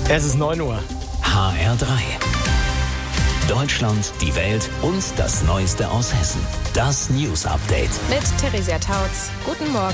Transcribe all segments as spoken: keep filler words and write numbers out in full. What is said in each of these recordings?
Es ist neun Uhr. H R drei. Deutschland, die Welt und das Neueste aus Hessen. Das News Update. Mit Theresia Tautz. Guten Morgen.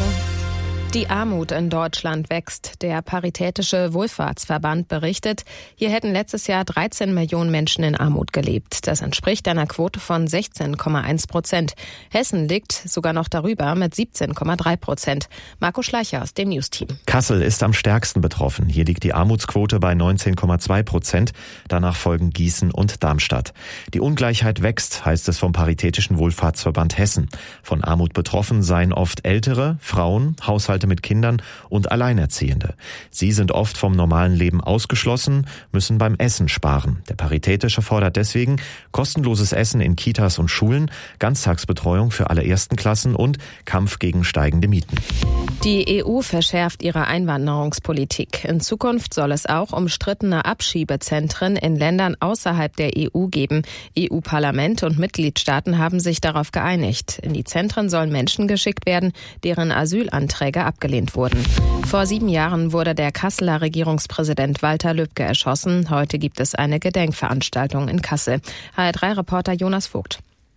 Die Armut in Deutschland wächst. Der Paritätische Wohlfahrtsverband berichtet, hier hätten letztes Jahr dreizehn Millionen Menschen in Armut gelebt. Das entspricht einer Quote von sechzehn Komma eins Prozent. Hessen liegt sogar noch darüber mit siebzehn Komma drei Prozent. Marco Schleicher aus dem News-Team. Kassel ist am stärksten betroffen. Hier liegt die Armutsquote bei neunzehn Komma zwei Prozent. Danach folgen Gießen und Darmstadt. Die Ungleichheit wächst, heißt es vom Paritätischen Wohlfahrtsverband Hessen. Von Armut betroffen seien oft Ältere, Frauen, Haushalte mit Kindern und Alleinerziehende. Sie sind oft vom normalen Leben ausgeschlossen, müssen beim Essen sparen. Der Paritätische fordert deswegen kostenloses Essen in Kitas und Schulen, Ganztagsbetreuung für alle ersten Klassen und Kampf gegen steigende Mieten. Die E U verschärft ihre Einwanderungspolitik. In Zukunft soll es auch umstrittene Abschiebezentren in Ländern außerhalb der E U geben. E U-Parlament und Mitgliedstaaten haben sich darauf geeinigt. In die Zentren sollen Menschen geschickt werden, deren Asylanträge abgelehnt wurden. Vor sieben Jahren wurde der Kasseler Regierungspräsident Walter Lübcke erschossen. Heute gibt es eine Gedenkveranstaltung in Kassel. H R drei-Reporter Jonas Vogt.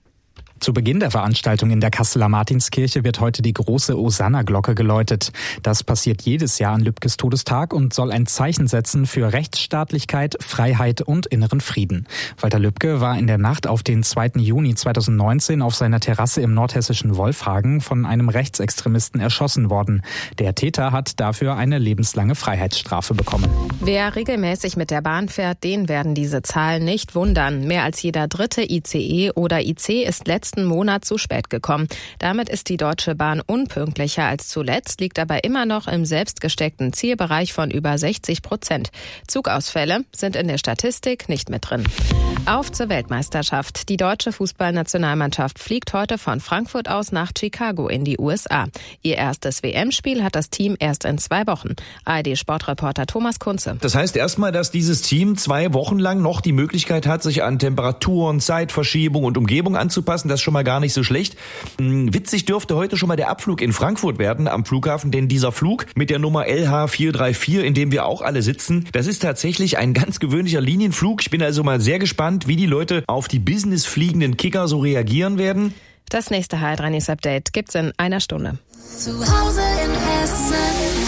Zu Beginn der Veranstaltung in der Kasseler Martinskirche wird heute die große Osanna-Glocke geläutet. Das passiert jedes Jahr an Lübkes Todestag und soll ein Zeichen setzen für Rechtsstaatlichkeit, Freiheit und inneren Frieden. Walter Lübcke war in der Nacht auf den zweiten Juni zweitausendneunzehn auf seiner Terrasse im nordhessischen Wolfhagen von einem Rechtsextremisten erschossen worden. Der Täter hat dafür eine lebenslange Freiheitsstrafe bekommen. Wer regelmäßig mit der Bahn fährt, den werden diese Zahlen nicht wundern. Mehr als jeder dritte I C E oder I C ist letztendlich letzten Monat zu spät gekommen. Damit ist die Deutsche Bahn unpünktlicher als zuletzt, liegt aber immer noch im selbstgesteckten Zielbereich von über sechzig Prozent. Zugausfälle sind in der Statistik nicht mit drin. Auf zur Weltmeisterschaft. Die deutsche Fußballnationalmannschaft fliegt heute von Frankfurt aus nach Chicago in die U S A. Ihr erstes W M-Spiel hat das Team erst in zwei Wochen. A R D-Sportreporter Thomas Kunze. Das heißt erstmal, dass dieses Team zwei Wochen lang noch die Möglichkeit hat, sich an Temperaturen, Zeitverschiebung und Umgebung anzupassen. Das ist schon mal gar nicht so schlecht. Witzig dürfte heute schon mal der Abflug in Frankfurt werden am Flughafen, denn dieser Flug mit der Nummer L H vier drei vier, in dem wir auch alle sitzen, das ist tatsächlich ein ganz gewöhnlicher Linienflug. Ich bin also mal sehr gespannt, wie die Leute auf die businessfliegenden Kicker so reagieren werden. Das nächste H R drei News Update gibt's in einer Stunde. Zu Hause in Hessen.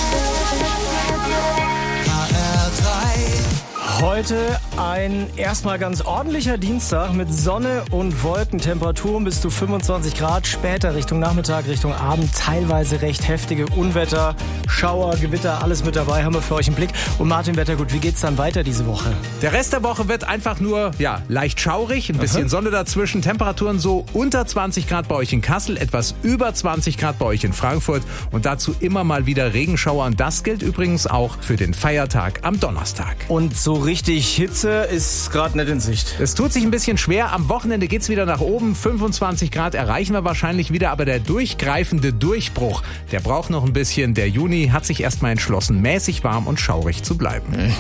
Heute ein erstmal ganz ordentlicher Dienstag mit Sonne und Wolken, Temperaturen bis zu fünfundzwanzig Grad, später Richtung Nachmittag, Richtung Abend teilweise recht heftige Unwetter, Schauer, Gewitter, alles mit dabei haben wir für euch im Blick. Und Martin Wettergut, wie geht's dann weiter diese Woche? Der Rest der Woche wird einfach nur ja leicht schaurig, ein bisschen Aha. Sonne dazwischen, Temperaturen so unter zwanzig Grad bei euch in Kassel, etwas über zwanzig Grad bei euch in Frankfurt und dazu immer mal wieder Regenschauer. Und das gilt übrigens auch für den Feiertag am Donnerstag. Und so richtig Hitze ist gerade nicht in Sicht. Es tut sich ein bisschen schwer. Am Wochenende geht's wieder nach oben. fünfundzwanzig Grad erreichen wir wahrscheinlich wieder. Aber der durchgreifende Durchbruch, der braucht noch ein bisschen. Der Juni hat sich erstmal entschlossen, mäßig warm und schaurig zu bleiben. Mhm.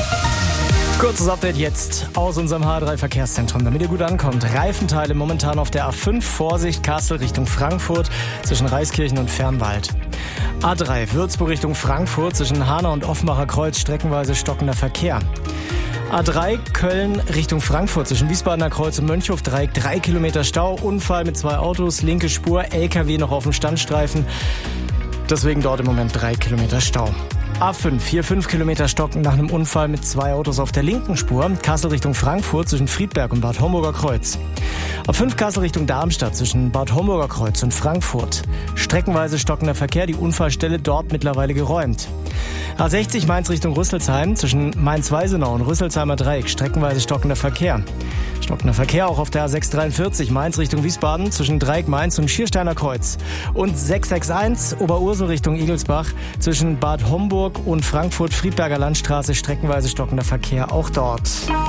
Kurzes Update jetzt aus unserem H R drei Verkehrszentrum, damit ihr gut ankommt. Reifenteile momentan auf der A fünf, Vorsicht, Kassel Richtung Frankfurt zwischen Reiskirchen und Fernwald. A drei, Würzburg Richtung Frankfurt zwischen Hanau und Offenbacher Kreuz, streckenweise stockender Verkehr. A drei, Köln Richtung Frankfurt zwischen Wiesbadener Kreuz und Mönchhof-Dreieck, drei Kilometer Stau, Unfall mit zwei Autos, linke Spur, L K W noch auf dem Standstreifen, deswegen dort im Moment drei Kilometer Stau. A fünf, hier fünf Kilometer stocken nach einem Unfall mit zwei Autos auf der linken Spur. Kassel Richtung Frankfurt zwischen Friedberg und Bad Homburger Kreuz. A fünf Kassel Richtung Darmstadt zwischen Bad Homburger Kreuz und Frankfurt. Streckenweise stockender Verkehr, die Unfallstelle dort mittlerweile geräumt. A sechzig Mainz Richtung Rüsselsheim zwischen Mainz-Weisenau und Rüsselsheimer Dreieck. Streckenweise stockender Verkehr. Stockender Verkehr auch auf der A sechs dreiundvierzig Mainz Richtung Wiesbaden zwischen Dreieck Mainz und Schiersteiner Kreuz. Und sechs sechs eins Oberursel Richtung Igelsbach zwischen Bad Homburg und Frankfurt-Friedberger Landstraße. Streckenweise stockender Verkehr auch dort.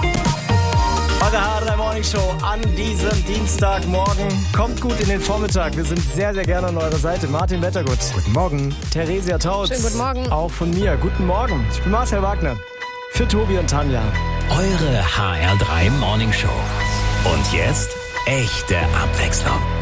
Bei der H R drei Morning Show an diesem Dienstagmorgen. Kommt gut in den Vormittag. Wir sind sehr, sehr gerne an eurer Seite. Martin Wettergut. Guten Morgen. Theresia Tautz. Schönen guten Morgen. Auch von mir. Guten Morgen. Ich bin Marcel Wagner. Für Tobi und Tanja. Eure H R drei Morning Show. Und jetzt echte Abwechslung.